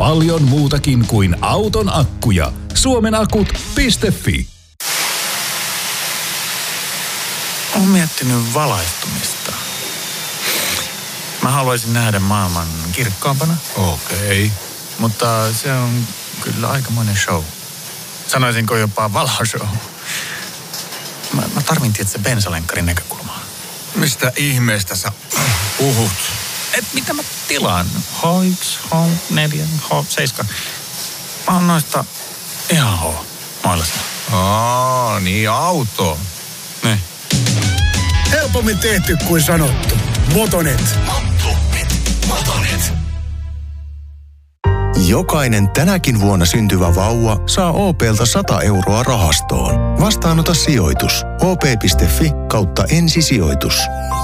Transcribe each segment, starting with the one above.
paljon muutakin kuin auton akkuja. Suomenakut.fi. Olen miettinyt valaistumista. Mä haluaisin nähdä maailman kirkkaampana. Okei. Mutta se on kyllä aikamoinen show. Sanoisinko jopa valoshow. Mä tarvin tietysti bensalenkkarin näkökulmaa. Mistä ihmeestä sä puhut? Mitä mä tilaan? H1, H4, H7. Mä oon noista ihan H-mailla. Niin auto. Niin. Helpommin tehty kuin sanottu. Motonet. Jokainen tänäkin vuonna syntyvä vauva saa OP:lta 100 euroa rahastoon. Vastaanota sijoitus. op.fi/ensisijoitus.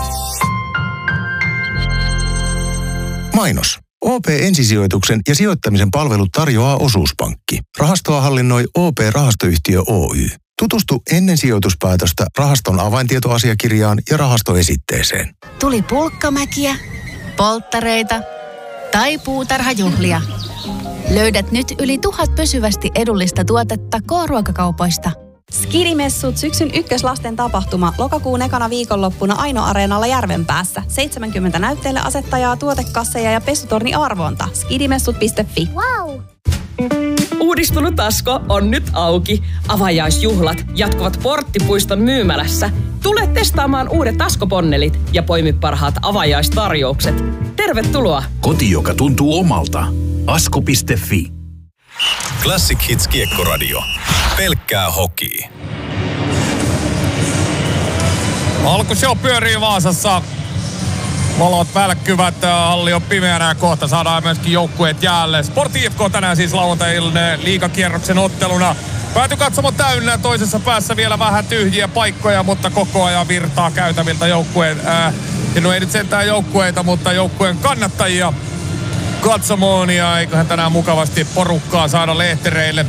Mainos. OP-ensisijoituksen ja sijoittamisen palvelut tarjoaa Osuuspankki. Rahastoa hallinnoi OP-rahastoyhtiö Oy. Tutustu ennen sijoituspäätöstä rahaston avaintietoasiakirjaan ja rahastoesitteeseen. Tuli pulkkamäkiä, polttareita tai puutarhajuhlia. Löydät nyt yli 1000 pysyvästi edullista tuotetta K-ruokakaupoista. Skidimessut syksyn ykköslasten tapahtuma lokakuun ekana viikonloppuna Aino-areenalla Järvenpäässä. 70 näytteille asettajaa, tuotekasseja ja pesutorni arvonta. Skidimessut.fi. Wow! Uudistunut Asko on nyt auki. Avajaisjuhlat jatkuvat Porttipuiston myymälässä. Tule testaamaan uudet Asko-ponnelit ja poimi parhaat avajaistarjoukset. Tervetuloa! Koti, joka tuntuu omalta. Asko.fi. Classic Hits -kiekkoradio. Pelkkää hokii. Alkushow pyörii Vaasassa. Valot välkkyvät, halli on pimeänä ja kohta saadaan myöskin joukkueet jäälle. Sport IFK tänään siis lauantai-illan liigakierroksen otteluna. Päätykatsomo täynnä, toisessa päässä vielä vähän tyhjiä paikkoja, mutta koko ajan virtaa käytäviltä joukkueen. No ei nyt sentään joukkueita, mutta joukkueen kannattajia katsomoon, ja eiköhän tänään mukavasti porukkaa saada lehtereille.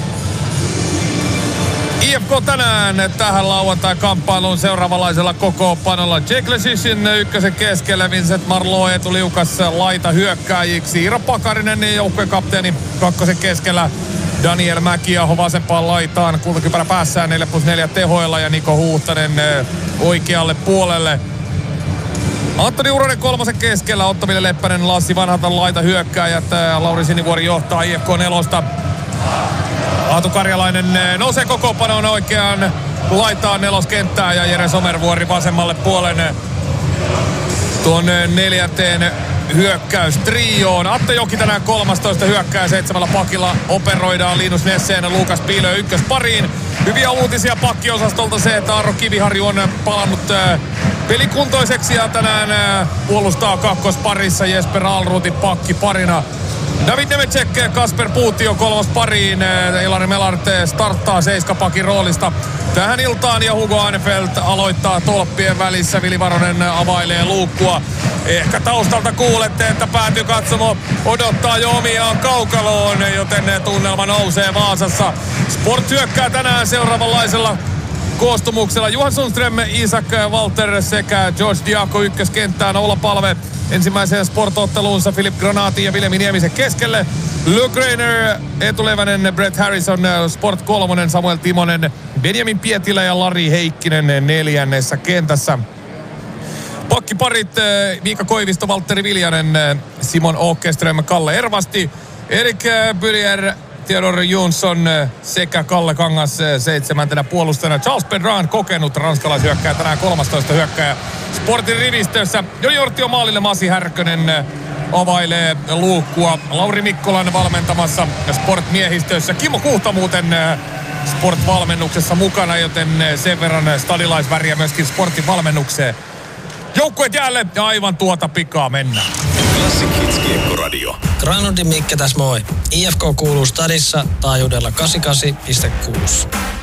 IFK tänään tähän lauantai-kamppailuun seuraavanlaisella kokoonpanolla. Jake Lesishin ykkösen keskellä, Vincent Marleau etuliukas laita hyökkääjiksi. Iiro Pakarinen joukkueen kapteeni kakkosen keskellä. Daniel Mäkiaho vasempaan laitaan, kultakypärä päässään 4+4 tehoilla, ja Niko Huuhtanen oikealle puolelle. Antoni Uronen kolmosen keskellä, Otto-Ville Leppänen, Lassi Vanhatan laita hyökkääjät. Lauri Sinivuori johtaa IFK nelosta. Aatu Karjalainen nousee kokoonpanoon oikeaan laitaan neloskenttään, ja Jere Somervuori vasemmalle puolen tuon neljänteen hyökkäystrioon. Atte Joki tänään 13 hyökkää 7 pakilla. Operoidaan Linus Nesseen ja Lukas Piilö ykköspariin. Hyviä uutisia pakkiosastolta se, että Arro Kiviharju on palannut pelikuntoiseksi ja tänään puolustaa kakkosparissa Jesper Alruutin pakkiparina. David Nemecek ja Kasper Puutio kolmospariin. Ilari Melart starttaa seiskapakin roolista tähän iltaan, ja Hugo Anefeld aloittaa tolppien välissä. Vili Varonen availee luukkua. Ehkä taustalta kuulette, että päätykatsomo odottaa jo omiaan kaukaloon, joten tunnelma nousee Vaasassa. Sport hyökkää tänään seuraavanlaisella koostumuksella. Johan Sundström, Isak Walter sekä George Diako ykköskenttään. Oula Palve ensimmäiseen sportotteluunsa Filip Granati ja Vilemi Niemisen keskelle. Luke Rainer, Eetu Levänen, Brett Harrison, Sport 3, Samuel Timonen, Benjamin Pietilä ja Lari Heikkinen neljännessä kentässä. Pakkiparit Miika Koivisto, Valtteri Viljanen, Simon Åkerström, Kalle Ervasti, Erik Byllier, Theodor Jonsson sekä Kalle Kangas seitsemäntenä puolustajana. Charles Pedran, kokenut ranskalaishyökkääjä, tänään 13 hyökkääjä Sportin rivistössä. Joni Ortio maalille, Masi Härkönen availee luukkua. Lauri Mikkolan valmentamassa Sport-miehistössä. Kimmo Kuhta muuten Sport-valmennuksessa mukana, joten sen verran stadilaisväriä myöskin Sportin valmennukseen. Joukkueet jäälle ja aivan tuota pikaa mennään. Classic Hits -kiekkoradio. Granlundin Mikke tässä moi. IFK kuuluu stadissa taajuudella 88,6.